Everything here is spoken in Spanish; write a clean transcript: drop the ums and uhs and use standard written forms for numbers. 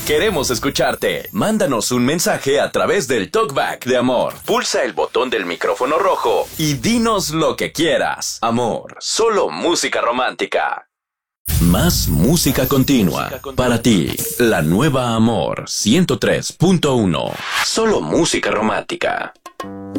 Queremos escucharte. Mándanos un mensaje a través del TalkBack de Amor. Pulsa el botón del micrófono rojo y dinos lo que quieras. Amor, solo música romántica. Más música continua para ti. La nueva Amor 103.1. Solo música romántica.